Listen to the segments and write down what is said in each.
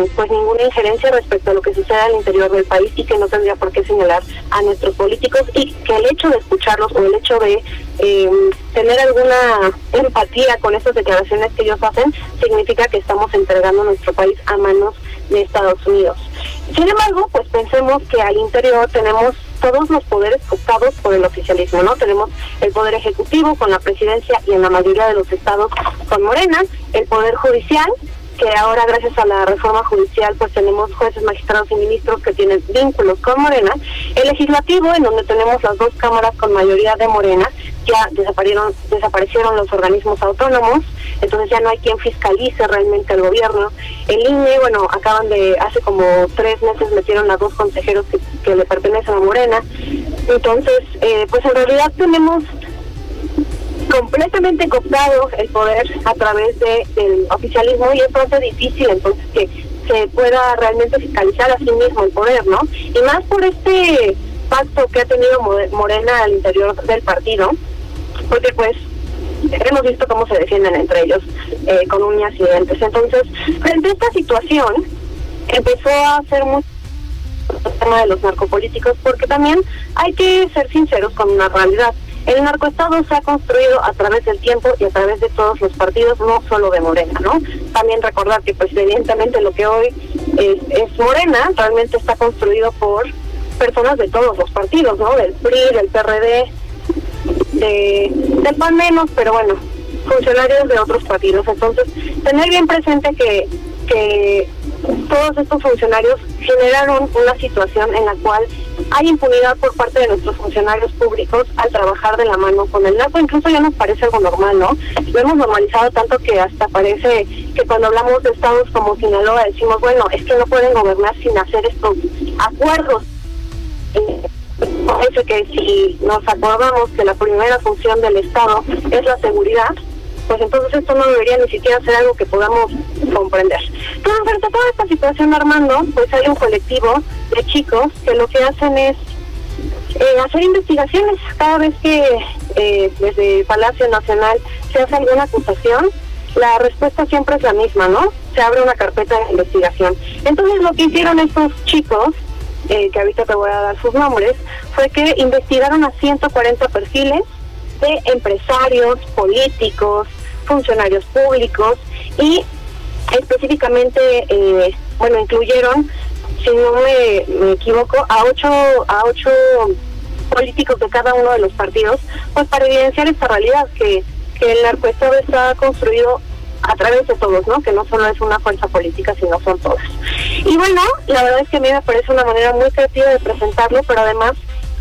pues ninguna injerencia respecto a lo que sucede al interior del país y que no tendría por qué señalar a nuestros políticos, y que el hecho de escucharlos o el hecho de tener alguna empatía con estas declaraciones que ellos hacen significa que estamos entregando nuestro país a manos de Estados Unidos. Sin embargo, pues pensemos que al interior tenemos todos los poderes cooptados por el oficialismo, ¿no? Tenemos el poder ejecutivo con la presidencia y en la mayoría de los estados con Morena, el poder judicial, que ahora gracias a la reforma judicial pues tenemos jueces, magistrados y ministros que tienen vínculos con Morena, el legislativo, en donde tenemos las dos cámaras con mayoría de Morena, ya desaparecieron los organismos autónomos, entonces ya no hay quien fiscalice realmente al gobierno. El INE, bueno, hace como 3 meses metieron a 2 consejeros que le pertenecen a Morena, entonces pues en realidad tenemos completamente cooptado el poder a través del oficialismo, y eso hace difícil entonces que se pueda realmente fiscalizar a sí mismo el poder, ¿no? Y más por este pacto que ha tenido Morena al interior del partido, porque pues hemos visto cómo se defienden entre ellos con uñas y dientes. Entonces, frente a esta situación, empezó a hacer mucho el tema de los narcopolíticos, porque también hay que ser sinceros con una realidad. El narcoestado se ha construido a través del tiempo y a través de todos los partidos, no solo de Morena, ¿no? También recordar que pues evidentemente lo que hoy es Morena realmente está construido por personas de todos los partidos, ¿no? Del PRI, del PRD, del PAN menos, pero bueno, funcionarios de otros partidos. Entonces, tener bien presente que todos estos funcionarios generaron una situación en la cual hay impunidad por parte de nuestros funcionarios públicos al trabajar de la mano con el narco. Incluso ya nos parece algo normal, ¿no? Lo hemos normalizado tanto que hasta parece que cuando hablamos de estados como Sinaloa decimos, bueno, es que no pueden gobernar sin hacer estos acuerdos. Parece que si nos acordamos que la primera función del Estado es la seguridad, pues entonces esto no debería ni siquiera ser algo que podamos comprender. Entonces, frente a toda esta situación, Armando, pues hay un colectivo de chicos que lo que hacen es hacer investigaciones. Cada vez que desde Palacio Nacional se hace alguna acusación, la respuesta siempre es la misma, ¿no? Se abre una carpeta de investigación. Entonces, lo que hicieron estos chicos, que ahorita te voy a dar sus nombres, fue que investigaron a 140 perfiles de empresarios, políticos, funcionarios públicos, y específicamente, incluyeron, si no me equivoco, a ocho políticos de cada uno de los partidos, pues para evidenciar esta realidad, que el narcoestado está construido a través de todos, ¿no? Que no solo es una fuerza política, sino son todas. Y bueno, la verdad es que a mí me parece una manera muy creativa de presentarlo, pero además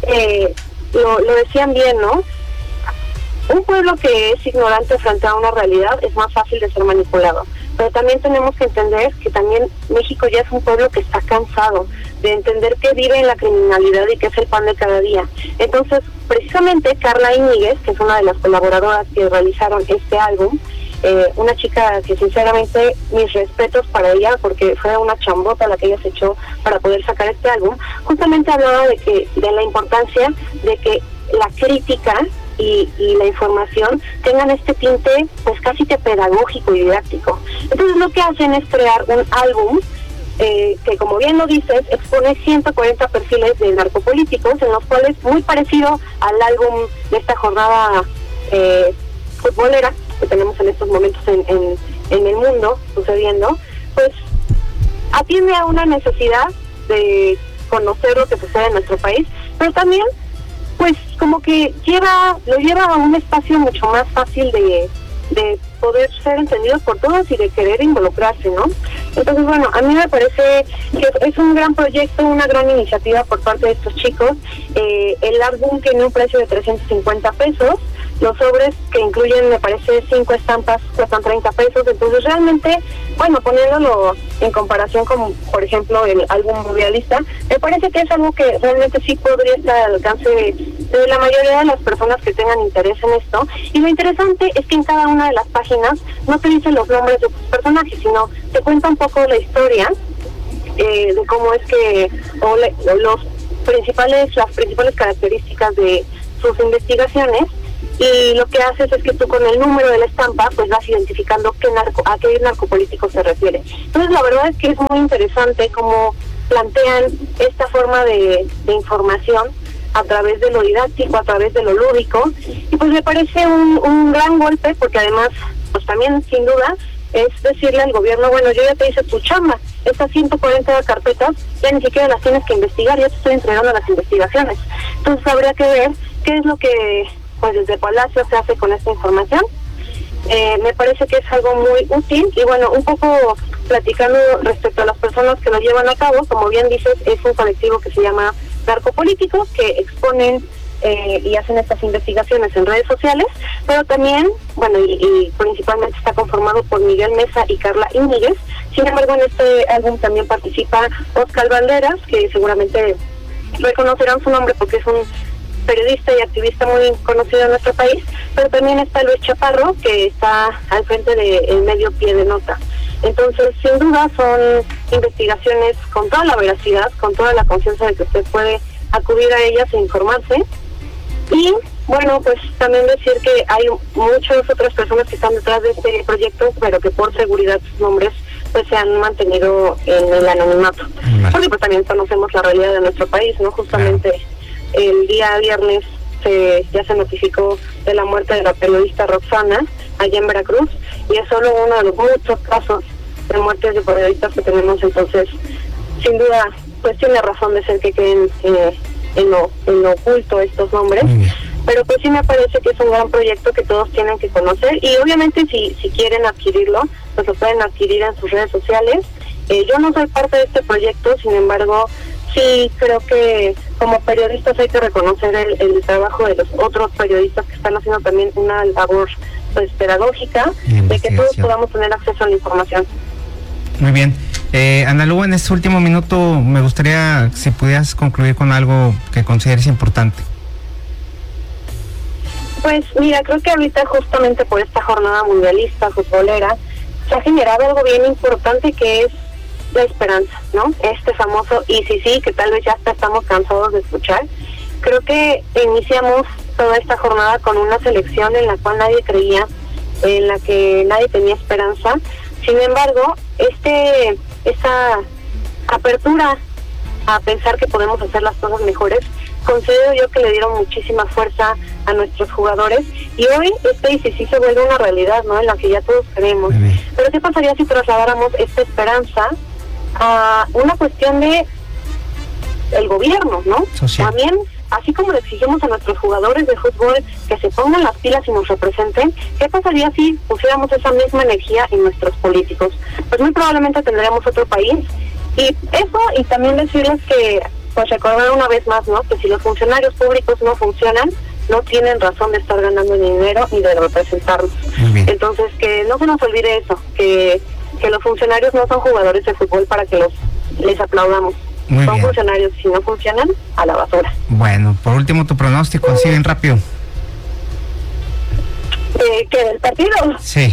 lo decían bien, ¿no? Un pueblo que es ignorante frente a una realidad es más fácil de ser manipulado, pero también tenemos que entender que también México ya es un pueblo que está cansado de entender que vive en la criminalidad y que es el pan de cada día. Entonces, precisamente Carla Íñiguez, que es una de las colaboradoras que realizaron este álbum, una chica que sinceramente mis respetos para ella, porque fue una chambota la que ella se echó para poder sacar este álbum, justamente hablaba de la importancia de que la crítica y la información tengan este tinte pues casi que pedagógico y didáctico. Entonces lo que hacen es crear un álbum que, como bien lo dices, expone 140 perfiles de narcopolíticos, en los cuales, muy parecido al álbum de esta jornada futbolera que tenemos en estos momentos en el mundo sucediendo, pues atiende a una necesidad de conocer lo que sucede en nuestro país, pero también pues como que lo lleva a un espacio mucho más fácil de poder ser entendidos por todos y de querer involucrarse, ¿no? Entonces, bueno, a mí me parece que es un gran proyecto, una gran iniciativa por parte de estos chicos. El álbum tiene un precio de 350 pesos, los sobres que incluyen, me parece, 5 estampas cuestan 30 pesos, entonces realmente, bueno, poniéndolo en comparación con, por ejemplo, el álbum mundialista, me parece que es algo que realmente sí podría estar al alcance de la mayoría de las personas que tengan interés en esto. Y lo interesante es que en cada una de las páginas no te dicen los nombres de tus personajes, sino te cuenta un poco la historia de cómo es que las principales características de sus investigaciones, y lo que haces es que tú con el número de la estampa pues vas identificando a qué narcopolítico se refiere. Entonces la verdad es que es muy interesante cómo plantean esta forma de información a través de lo didáctico, a través de lo lúdico, y pues me parece un gran golpe, porque además pues también sin duda es decirle al gobierno, bueno, yo ya te hice tu chamba, estas 140 carpetas ya ni siquiera las tienes que investigar, ya te estoy entregando las investigaciones. Entonces habría que ver qué es lo que pues desde Palacio se hace con esta información. Me parece que es algo muy útil, y bueno, un poco platicando respecto a las personas que lo llevan a cabo, como bien dices, es un colectivo que se llama Narcopolíticos, que exponen y hacen estas investigaciones en redes sociales, pero también, bueno, y principalmente está conformado por Miguel Mesa y Carla Íñiguez. Sin embargo, en este álbum también participa Oscar Valderas, que seguramente reconocerán su nombre porque es un periodista y activista muy conocido en nuestro país, pero también está Luis Chaparro, que está al frente del medio Pie de Nota. Entonces, sin duda, son investigaciones con toda la veracidad, con toda la confianza de que usted puede acudir a ellas e informarse. Y, bueno, pues también decir que hay muchas otras personas que están detrás de este proyecto, pero que por seguridad sus nombres pues se han mantenido en el anonimato. Porque pues también conocemos la realidad de nuestro país, ¿no? Justamente el día viernes ya se notificó de la muerte de la periodista Roxana allá en Veracruz, y es solo uno de los muchos casos de muertes de periodistas que tenemos. Entonces, sin duda, pues tiene razón de ser que queden en lo oculto estos nombres, pero pues sí me parece que es un gran proyecto que todos tienen que conocer, y obviamente si quieren adquirirlo, pues lo pueden adquirir en sus redes sociales. Yo no soy parte de este proyecto, sin embargo, sí creo que como periodistas hay que reconocer el trabajo de los otros periodistas que están haciendo también una labor pues pedagógica, de que todos podamos tener acceso a la información. Muy bien. Ana Lu, en este último minuto me gustaría si pudieras concluir con algo que consideres importante. Pues mira, creo que ahorita justamente por esta jornada mundialista futbolera se ha generado algo bien importante, que es la esperanza, ¿no? Este famoso y sí, que tal vez ya hasta estamos cansados de escuchar. Creo que iniciamos toda esta jornada con una selección en la cual nadie creía, en la que nadie tenía esperanza. Sin embargo, esta apertura a pensar que podemos hacer las cosas mejores, considero yo que le dieron muchísima fuerza a nuestros jugadores, y hoy sí se vuelve una realidad, ¿no? En la que ya todos creemos. Pero ¿qué pasaría si trasladáramos esta esperanza a una cuestión de el gobierno, ¿no? Social. También, así como le exigimos a nuestros jugadores de fútbol que se pongan las pilas y nos representen, ¿qué pasaría si pusiéramos esa misma energía en nuestros políticos? Pues muy probablemente tendríamos otro país. Y eso, y también decirles que, pues recordar una vez más, ¿no? Que si los funcionarios públicos no funcionan, no tienen razón de estar ganando dinero ni de representarnos. Entonces, que no se nos olvide eso, que los funcionarios no son jugadores de fútbol para que les aplaudamos. Son funcionarios, si no funcionan, a la basura. Bueno, por último, tu pronóstico, así bien rápido. ¿Que del partido? Sí.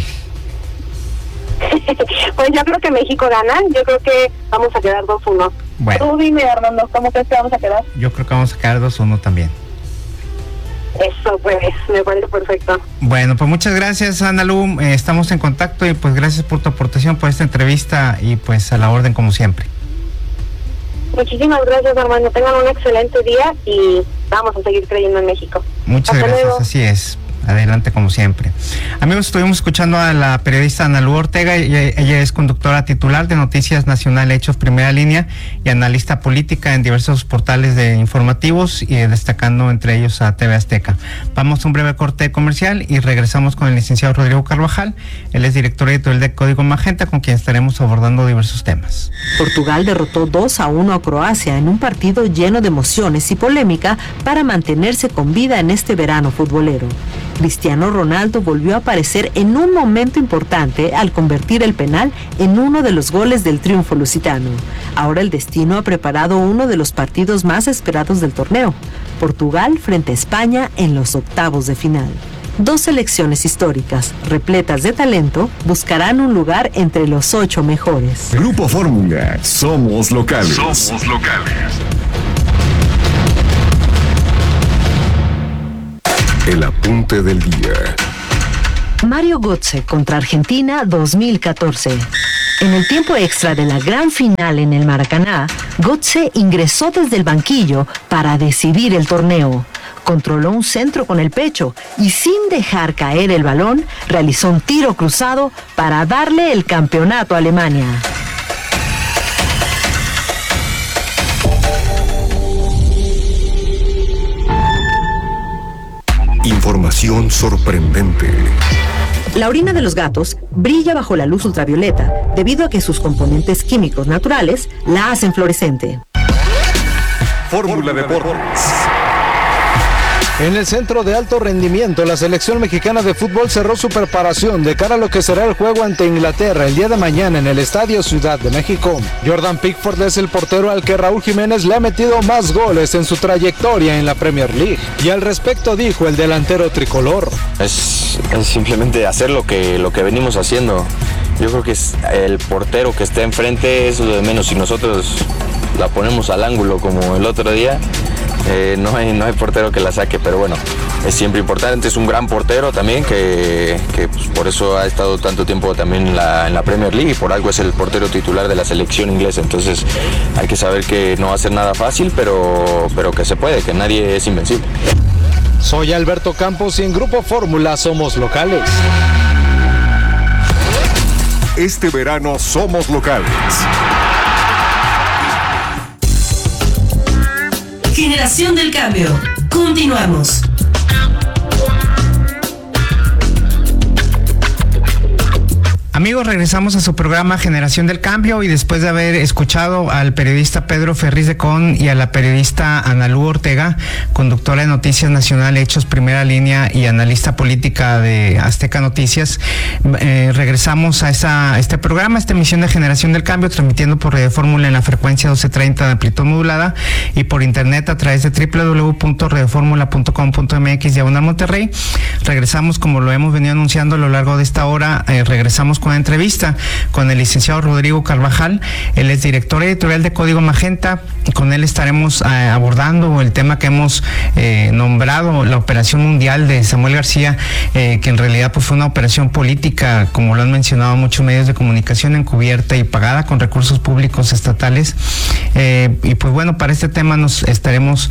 Pues yo creo que México gana, yo creo que vamos a quedar 2-1. Bueno. Tú dime, Armando, ¿cómo crees que vamos a quedar? Yo creo que vamos a quedar 2-1 también. Eso, pues, me parece perfecto. Bueno, pues muchas gracias, Ana Lu, estamos en contacto, y pues gracias por tu aportación, por esta entrevista, y pues a la orden como siempre. Muchísimas gracias, Armando, tengan un excelente día y vamos a seguir creyendo en México. Muchas Hasta gracias, luego. Así es. Adelante como siempre. Amigos, estuvimos escuchando a la periodista Ana Lu Ortega. Ella es conductora titular de Noticias Nacional Hechos Primera Línea y analista política en diversos portales de informativos, y destacando entre ellos a TV Azteca. Vamos a un breve corte comercial y regresamos con el licenciado Rodrigo Carvajal. Él es director editorial de Código Magenta, con quien estaremos abordando diversos temas. Portugal derrotó 2-1 a Croacia en un partido lleno de emociones y polémica para mantenerse con vida en este verano futbolero. Cristiano Ronaldo volvió a aparecer en un momento importante al convertir el penal en uno de los goles del triunfo lusitano. Ahora el destino ha preparado uno de los partidos más esperados del torneo: Portugal frente a España en los octavos de final. Dos selecciones históricas, repletas de talento, buscarán un lugar entre los 8 mejores. Grupo Fórmula, somos locales. Somos locales. El apunte del día. Mario Götze contra Argentina 2014. En el tiempo extra de la gran final en el Maracaná, Götze ingresó desde el banquillo para decidir el torneo. Controló un centro con el pecho y sin dejar caer el balón, realizó un tiro cruzado para darle el campeonato a Alemania. Información sorprendente. La orina de los gatos brilla bajo la luz ultravioleta debido a que sus componentes químicos naturales la hacen fluorescente. Fórmula Deportes. En el centro de alto rendimiento, la selección mexicana de fútbol cerró su preparación de cara a lo que será el juego ante Inglaterra el día de mañana en el Estadio Ciudad de México. Jordan Pickford es el portero al que Raúl Jiménez le ha metido más goles en su trayectoria en la Premier League. Y al respecto dijo el delantero tricolor. Es simplemente hacer lo que venimos haciendo. Yo creo que es el portero que esté enfrente, eso es lo de menos. Si nosotros la ponemos al ángulo como el otro día, no hay portero que la saque, pero bueno, es siempre importante. Es un gran portero también que pues, por eso ha estado tanto tiempo también en la Premier League y por algo es el portero titular de la selección inglesa. Entonces hay que saber que no va a ser nada fácil, pero que se puede, que nadie es invencible. Soy Alberto Campos y en Grupo Fórmula somos locales. Este verano somos locales. Generación del Cambio. Continuamos. Amigos, regresamos a su programa Generación del Cambio y después de haber escuchado al periodista Pedro Ferriz de Con y a la periodista Analu Ortega, conductora de Noticias Nacional, Hechos Primera Línea y analista política de Azteca Noticias, regresamos a este programa, esta emisión de Generación del Cambio, transmitiendo por Radio Fórmula en la frecuencia 1230 de amplitud modulada y por internet a través de www.radioformula.com.mx/Monterrey. Regresamos, como lo hemos venido anunciando a lo largo de esta hora, regresamos con una entrevista con el licenciado Rodrigo Carvajal. Él es director editorial de Código Magenta. Con él estaremos abordando el tema que hemos nombrado la Operación Mundial de Samuel García, que en realidad pues fue una operación política, como lo han mencionado muchos medios de comunicación, encubierta y pagada con recursos públicos estatales. Y pues bueno, para este tema nos estaremos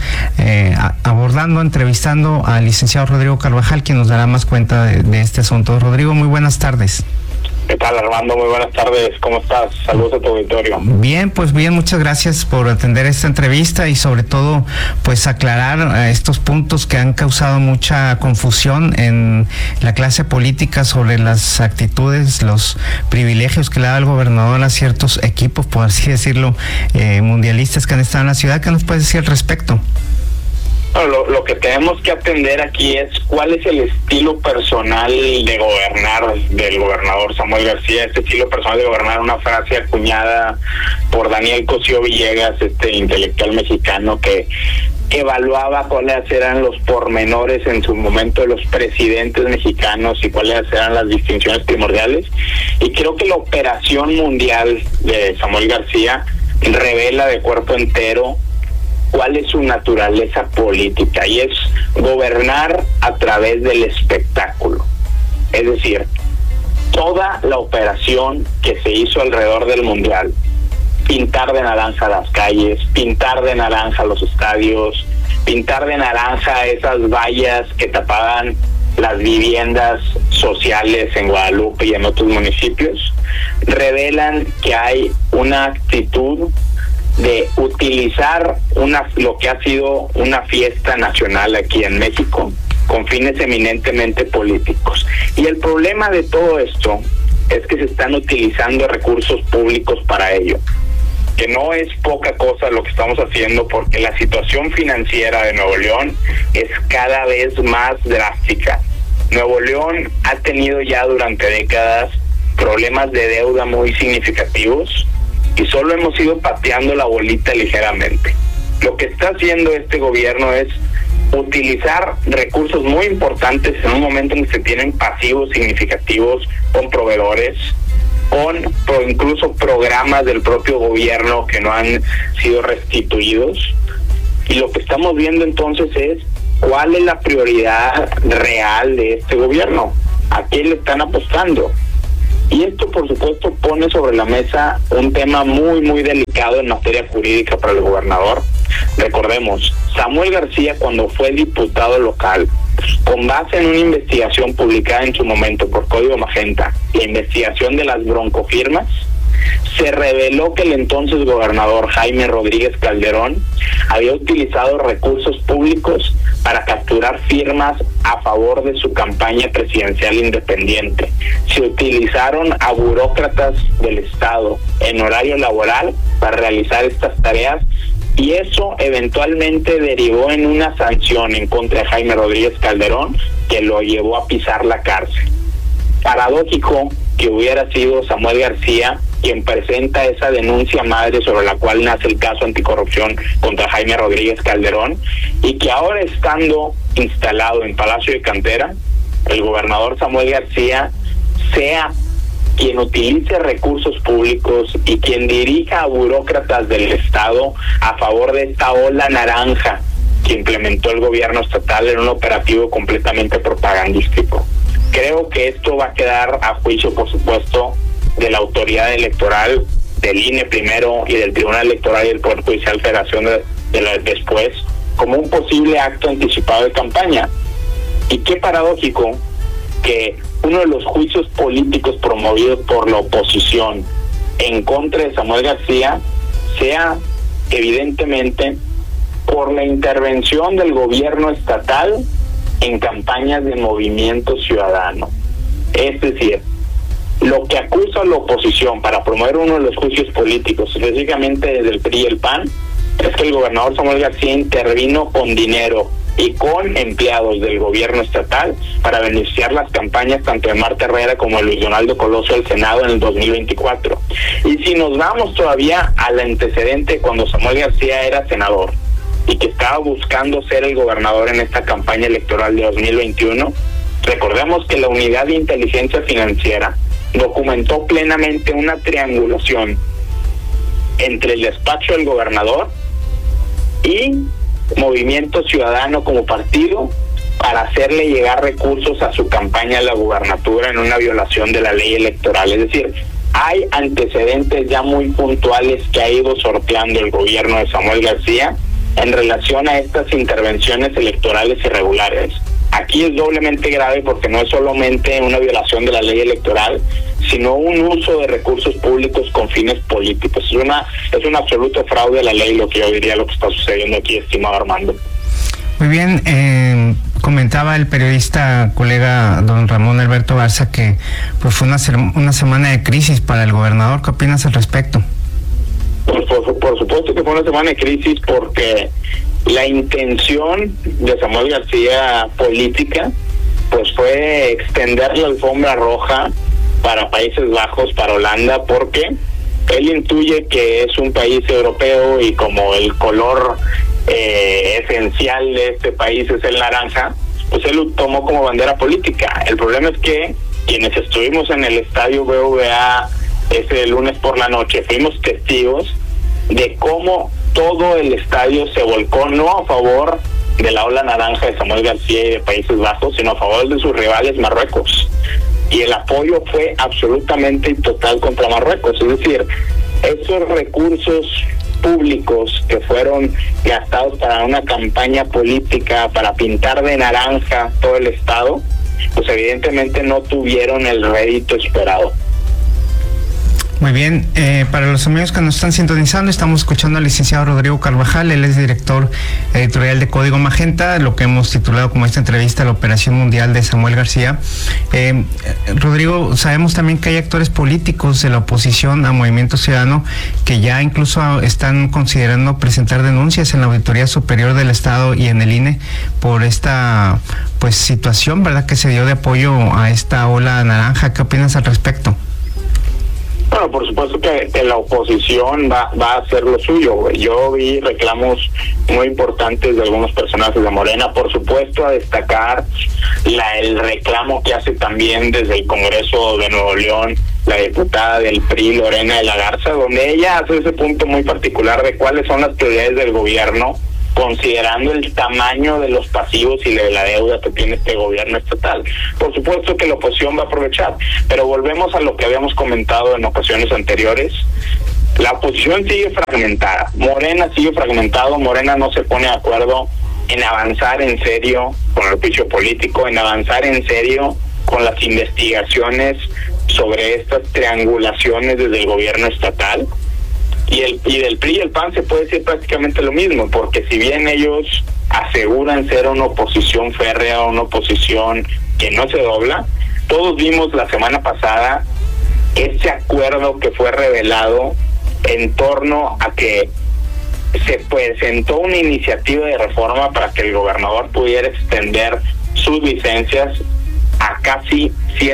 entrevistando al licenciado Rodrigo Carvajal, quien nos dará más cuenta de este asunto. Rodrigo, muy buenas tardes. ¿Qué tal, Armando? Muy buenas tardes. ¿Cómo estás? Saludos a tu auditorio. Bien, pues bien, muchas gracias por atender esta entrevista y sobre todo, pues aclarar estos puntos que han causado mucha confusión en la clase política sobre las actitudes, los privilegios que le ha dado el gobernador a ciertos equipos, por así decirlo, mundialistas que han estado en la ciudad. ¿Qué nos puedes decir al respecto? Lo que tenemos que atender aquí es cuál es el estilo personal de gobernar del gobernador Samuel García. Este estilo personal de gobernar, una frase acuñada por Daniel Cosío Villegas, este intelectual mexicano que evaluaba cuáles eran los pormenores en su momento de los presidentes mexicanos y cuáles eran las distinciones primordiales. Y creo que la operación mundial de Samuel García revela de cuerpo entero cuál es su naturaleza política, y es gobernar a través del espectáculo. Es decir, toda la operación que se hizo alrededor del Mundial, pintar de naranja las calles, pintar de naranja los estadios, pintar de naranja esas vallas que tapaban las viviendas sociales en Guadalupe y en otros municipios, revelan que hay una actitud de utilizar lo que ha sido una fiesta nacional aquí en México con fines eminentemente políticos. Y el problema de todo esto es que se están utilizando recursos públicos para ello, que no es poca cosa lo que estamos haciendo, porque la situación financiera de Nuevo León es cada vez más drástica. Nuevo León ha tenido ya durante décadas problemas de deuda muy significativos y solo hemos ido pateando la bolita ligeramente. Lo que está haciendo este gobierno es utilizar recursos muy importantes en un momento en que se tienen pasivos significativos con proveedores, con incluso programas del propio gobierno que no han sido restituidos. Y lo que estamos viendo entonces es ¿cuál es la prioridad real de este gobierno? ¿A qué le están apostando? Y esto, por supuesto, pone sobre la mesa un tema muy, muy delicado en materia jurídica para el gobernador. Recordemos, Samuel García, cuando fue diputado local, con base en una investigación publicada en su momento por Código Magenta, la investigación de las broncofirmas, se reveló que el entonces gobernador Jaime Rodríguez Calderón había utilizado recursos públicos para capturar firmas a favor de su campaña presidencial independiente. Se utilizaron a burócratas del Estado en horario laboral para realizar estas tareas, y eso eventualmente derivó en una sanción en contra de Jaime Rodríguez Calderón que lo llevó a pisar la cárcel. Paradójico que hubiera sido Samuel García quien presenta esa denuncia madre sobre la cual nace el caso anticorrupción contra Jaime Rodríguez Calderón, y que ahora, estando instalado en Palacio de Cantera, el gobernador Samuel García sea quien utilice recursos públicos y quien dirija a burócratas del Estado a favor de esta ola naranja que implementó el gobierno estatal en un operativo completamente propagandístico. Creo que esto va a quedar a juicio, por supuesto, de la autoridad electoral, del INE primero y del Tribunal Electoral y del Poder Judicial Federación después, como un posible acto anticipado de campaña. Y qué paradójico que uno de los juicios políticos promovidos por la oposición en contra de Samuel García sea evidentemente por la intervención del gobierno estatal en campañas de Movimiento Ciudadano. Es decir, lo que acusa a la oposición para promover uno de los juicios políticos, específicamente desde el PRI y el PAN, es que el gobernador Samuel García intervino con dinero y con empleados del gobierno estatal para beneficiar las campañas tanto de Marta Herrera como de Luis Donaldo Colosio del Senado en el 2024. Y si nos vamos todavía al antecedente cuando Samuel García era senador y que estaba buscando ser el gobernador en esta campaña electoral de 2021, recordemos que la Unidad de Inteligencia Financiera documentó plenamente una triangulación entre el despacho del gobernador y Movimiento Ciudadano como partido para hacerle llegar recursos a su campaña a la gubernatura en una violación de la ley electoral. Es decir, hay antecedentes ya muy puntuales que ha ido sorteando el gobierno de Samuel García en relación a estas intervenciones electorales irregulares. Aquí es doblemente grave porque no es solamente una violación de la ley electoral, sino un uso de recursos públicos con fines políticos. Es un absoluto fraude a la ley, lo que yo diría lo que está sucediendo aquí, estimado Armando. Muy bien, comentaba el periodista colega don Ramón Alberto Garza que pues fue una semana de crisis para el gobernador. ¿Qué opinas al respecto? Pues por supuesto que fue una semana de crisis porque la intención de Samuel García política pues fue extender la alfombra roja para Países Bajos, para Holanda, porque él intuye que es un país europeo y como el color esencial de este país es el naranja, pues él lo tomó como bandera política. El problema es que quienes estuvimos en el estadio BBVA ese lunes por la noche fuimos testigos de cómo todo el estadio se volcó no a favor de la ola naranja de Samuel García y de Países Bajos, sino a favor de sus rivales Marruecos. Y el apoyo fue absolutamente y total contra Marruecos. Es decir, esos recursos públicos que fueron gastados para una campaña política, para pintar de naranja todo el estado, pues evidentemente no tuvieron el rédito esperado. Muy bien, para los amigos que nos están sintonizando, estamos escuchando al licenciado Rodrigo Carvajal. Él es director editorial de Código Magenta, lo que hemos titulado como esta entrevista, la Operación Mundial de Samuel García. Rodrigo, sabemos también que hay actores políticos de la oposición a Movimiento Ciudadano que ya incluso están considerando presentar denuncias en la Auditoría Superior del Estado y en el INE por esta pues situación, ¿verdad?, que se dio de apoyo a esta ola naranja. ¿Qué opinas al respecto? Bueno, por supuesto que la oposición va a hacer lo suyo. Yo vi reclamos muy importantes de algunos personajes de Morena, por supuesto a destacar el reclamo que hace también desde el Congreso de Nuevo León la diputada del PRI, Lorena de la Garza, donde ella hace ese punto muy particular de cuáles son las prioridades del gobierno considerando el tamaño de los pasivos y de la deuda que tiene este gobierno estatal. Por supuesto que la oposición va a aprovechar, pero volvemos a lo que habíamos comentado en ocasiones anteriores. La oposición sigue fragmentada, Morena sigue fragmentado, Morena no se pone de acuerdo en avanzar en serio con el juicio político, en avanzar en serio con las investigaciones sobre estas triangulaciones desde el gobierno estatal. Y del PRI y el PAN se puede decir prácticamente lo mismo, porque si bien ellos aseguran ser una oposición férrea, una oposición que no se dobla, todos vimos la semana pasada ese acuerdo que fue revelado en torno a que se presentó una iniciativa de reforma para que el gobernador pudiera extender sus licencias a casi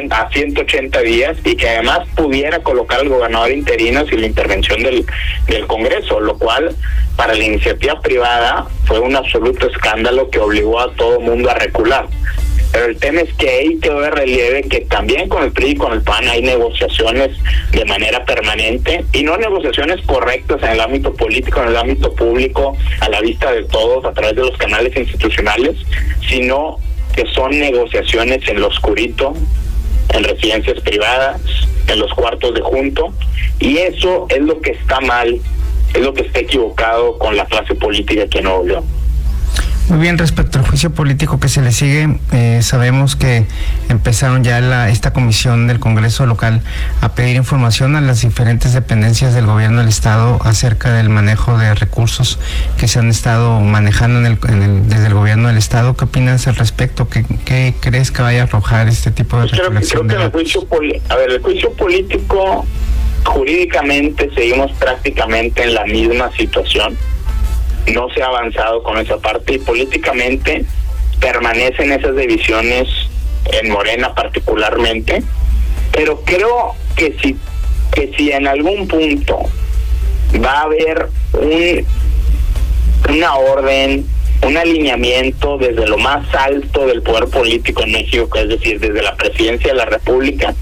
180 días y que además pudiera colocar al gobernador interino sin la intervención del Congreso, lo cual para la iniciativa privada fue un absoluto escándalo que obligó a todo el mundo a recular. Pero el tema es que ahí quedó de relieve que también con el PRI y con el PAN hay negociaciones de manera permanente, y no negociaciones correctas en el ámbito político, en el ámbito público, a la vista de todos, a través de los canales institucionales, sino que son negociaciones en lo oscurito, en residencias privadas, en los cuartos de junto, y eso es lo que está mal, es lo que está equivocado con la clase política que no Nuevo León. Muy bien, respecto al juicio político que se le sigue, sabemos que empezaron ya esta comisión del Congreso local a pedir información a las diferentes dependencias del gobierno del estado acerca del manejo de recursos que se han estado manejando desde el gobierno del estado. ¿Qué opinas al respecto? ¿Qué crees que vaya a arrojar este tipo de reflexión? Creo que el juicio político, jurídicamente seguimos prácticamente en la misma situación. No se ha avanzado con esa parte, y políticamente permanecen esas divisiones en Morena particularmente, pero creo que si en algún punto va a haber una orden, un alineamiento desde lo más alto del poder político en México, es decir, desde la presidencia de la República,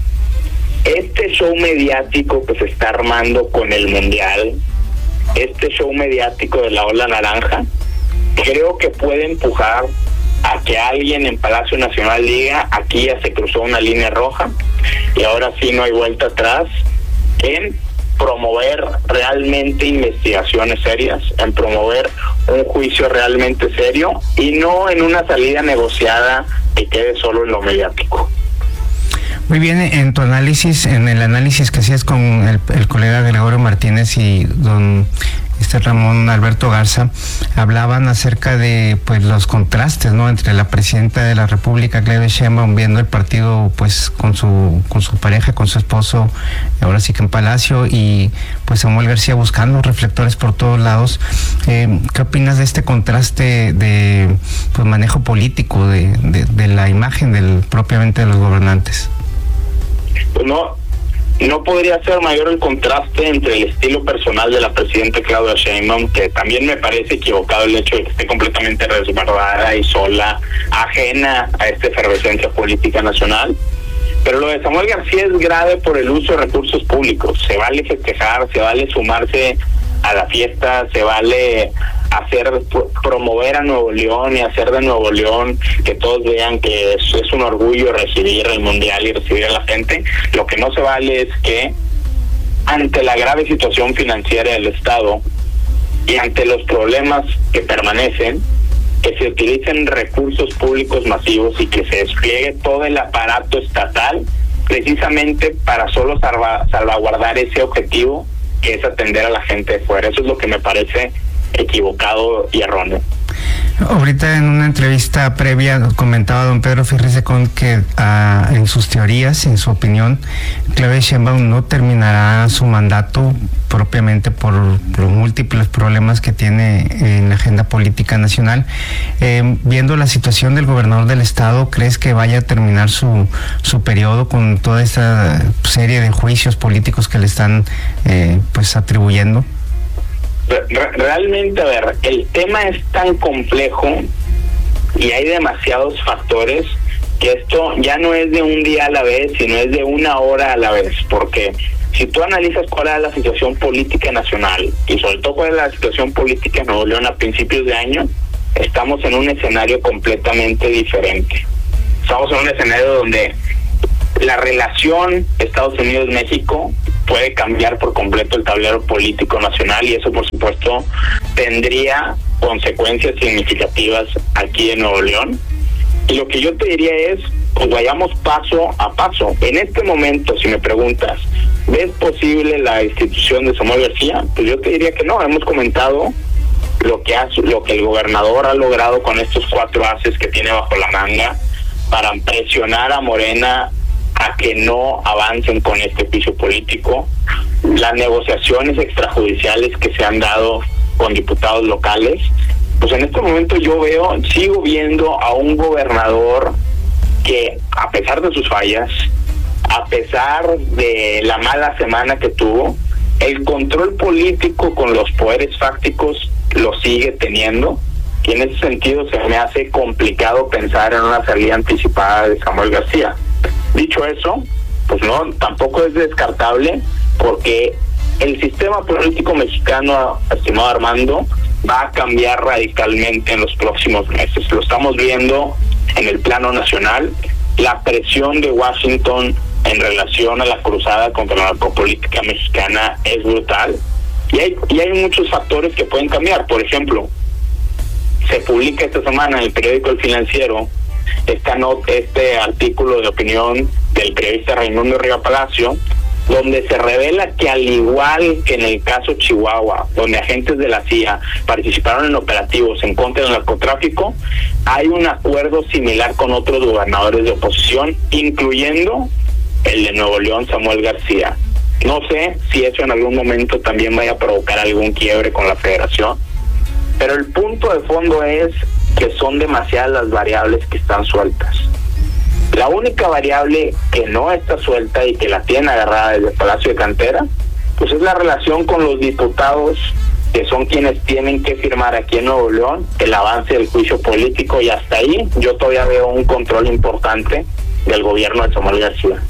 este show mediático que se está armando con el Mundial, este show mediático de la ola naranja, creo que puede empujar a que alguien en Palacio Nacional diga: aquí ya se cruzó una línea roja y ahora sí no hay vuelta atrás, en promover realmente investigaciones serias, en promover un juicio realmente serio, y no en una salida negociada que quede solo en lo mediático. Muy bien, en tu análisis, en el análisis que hacías con el colega Gregorio Martínez y don Ramón Alberto Garza, hablaban acerca de pues los contrastes, ¿no?, entre la presidenta de la República, Claudia Sheinbaum, viendo el partido pues con su pareja, con su esposo, ahora sí que en Palacio, y pues Samuel García buscando reflectores por todos lados. ¿Qué opinas de este contraste de pues manejo político de la imagen propiamente de los gobernantes? Pues no podría ser mayor el contraste entre el estilo personal de la presidenta Claudia Sheinbaum, que también me parece equivocado el hecho de que esté completamente resguardada y sola, ajena a esta efervescencia política nacional. Pero lo de Samuel García es grave por el uso de recursos públicos. Se vale festejar, se vale sumarse a la fiesta, se vale promover a Nuevo León y hacer de Nuevo León que todos vean que es un orgullo recibir el Mundial y recibir a la gente. Lo que no se vale es que ante la grave situación financiera del Estado y ante los problemas que permanecen, que se utilicen recursos públicos masivos y que se despliegue todo el aparato estatal precisamente para solo salvaguardar ese objetivo, que es atender a la gente de fuera. Eso es lo que me parece equivocado y erróneo. Ahorita en una entrevista previa comentaba don Pedro Ferriz de Con que en sus teorías, en su opinión, Claudia Sheinbaum no terminará su mandato propiamente por los múltiples problemas que tiene en la agenda política nacional. Viendo la situación del gobernador del estado, ¿crees que vaya a terminar su periodo con toda esta serie de juicios políticos que le están pues atribuyendo? Realmente, a ver, el tema es tan complejo y hay demasiados factores que esto ya no es de un día a la vez, sino es de una hora a la vez, porque Si tú analizas cuál es la situación política nacional y sobre todo cuál es la situación política en Nuevo León a principios de año, estamos en un escenario completamente diferente. Estamos en un escenario donde la relación Estados Unidos-México puede cambiar por completo el tablero político nacional, y eso por supuesto tendría consecuencias significativas aquí en Nuevo León. Y lo que yo te diría es, pues vayamos paso a paso. En este momento, si me preguntas, ¿ves posible la destitución de Samuel García? Pues yo te diría que no. Hemos comentado lo que el gobernador ha logrado con estos 4 ases que tiene bajo la manga para presionar a Morena a que no avancen con este juicio político, las negociaciones extrajudiciales que se han dado con diputados locales. Pues en este momento sigo viendo a un gobernador que, a pesar de sus fallas, a pesar de la mala semana que tuvo, el control político con los poderes fácticos lo sigue teniendo, y en ese sentido se me hace complicado pensar en una salida anticipada de Samuel García. Dicho eso, pues no, tampoco es descartable, porque el sistema político mexicano, estimado Armando, va a cambiar radicalmente en los próximos meses. Lo estamos viendo en el plano nacional. La presión de Washington en relación a la cruzada contra la narcopolítica mexicana es brutal, y hay muchos factores que pueden cambiar. Por ejemplo, se publica esta semana en el periódico El Financiero este artículo de opinión del periodista Raimundo Riva Palacio, donde se revela que, al igual que en el caso Chihuahua, donde agentes de la CIA participaron en operativos en contra del narcotráfico, hay un acuerdo similar con otros gobernadores de oposición, incluyendo el de Nuevo León, Samuel García. No sé si eso en algún momento también vaya a provocar algún quiebre con la federación, pero el punto de fondo es que son demasiadas las variables que están sueltas. La única variable que no está suelta y que la tienen agarrada desde el Palacio de Cantera, pues es la relación con los diputados, que son quienes tienen que firmar aquí en Nuevo León el avance del juicio político, y hasta ahí yo todavía veo un control importante del gobierno de Samuel García.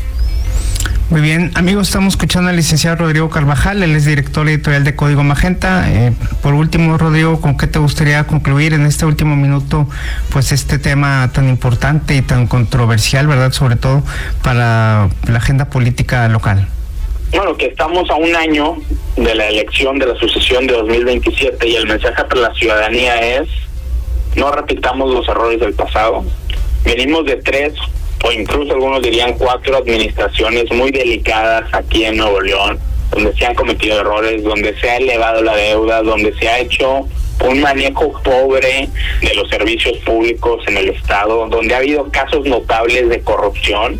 Muy bien, amigos, estamos escuchando al licenciado Rodrigo Carvajal, él es director editorial de Código Magenta. Por último, Rodrigo, ¿con qué te gustaría concluir en este último minuto, pues este tema tan importante y tan controversial, verdad, sobre todo para la agenda política local? Bueno, que estamos a un año de la elección de la sucesión de 2027, y el mensaje para la ciudadanía es: no repitamos los errores del pasado. Venimos de 3 o incluso algunos dirían 4 administraciones muy delicadas aquí en Nuevo León, donde se han cometido errores, donde se ha elevado la deuda, donde se ha hecho un manejo pobre de los servicios públicos en el estado, donde ha habido casos notables de corrupción.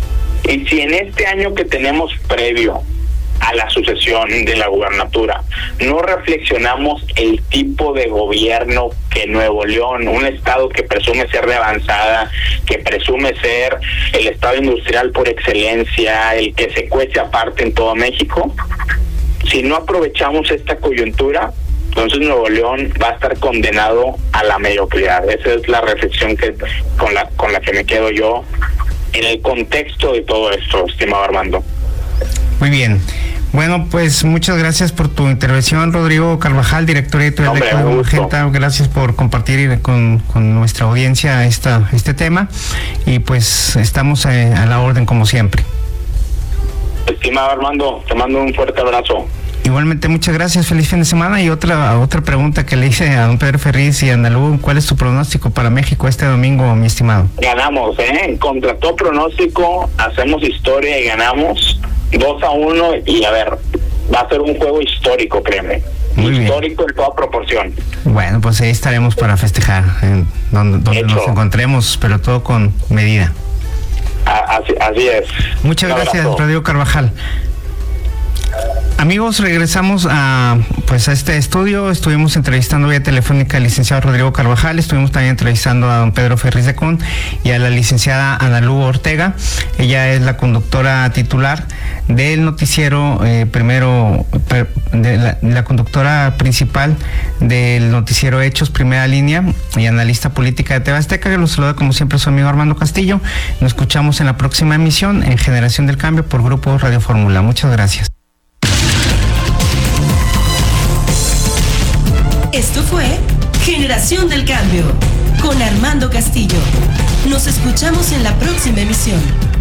Y si en este año que tenemos previo a la sucesión de la gubernatura no reflexionamos el tipo de gobierno que Nuevo León, un estado que presume ser de avanzada, que presume ser el estado industrial por excelencia, el que se cuece aparte en todo México, si no aprovechamos esta coyuntura, entonces Nuevo León va a estar condenado a la mediocridad. Esa es la reflexión con la que me quedo yo en el contexto de todo esto, estimado Armando. Muy bien. Bueno, pues muchas gracias por tu intervención, Rodrigo Carvajal, director editorial de Código Magenta. Gracias por compartir con nuestra audiencia este tema, y pues estamos a la orden como siempre. Estimado Armando, te mando un fuerte abrazo. Igualmente, muchas gracias, feliz fin de semana. Y otra pregunta que le hice a don Pedro Ferriz y a Analu: ¿cuál es tu pronóstico para México este domingo, mi estimado? Ganamos, contra todo pronóstico, hacemos historia y ganamos 2-1, y a ver, va a ser un juego histórico, créeme. Muy histórico bien. En toda proporción. Bueno, pues ahí estaremos para festejar, donde nos encontremos, pero todo con medida. Así es. Muchas gracias, Rodrigo Carvajal. Amigos, regresamos a este estudio. Estuvimos entrevistando vía telefónica al licenciado Rodrigo Carvajal, estuvimos también entrevistando a don Pedro Ferriz de Con y a la licenciada Analu Ortega. Ella es la conductora titular del noticiero, la conductora principal del noticiero Hechos Primera Línea y analista política de TV Azteca. Que los saluda como siempre su amigo Armando Castillo. Nos escuchamos en la próxima emisión en Generación del Cambio por Grupo Radio Fórmula. Muchas gracias. Esto fue Generación del Cambio con Armando Castillo. Nos escuchamos en la próxima emisión.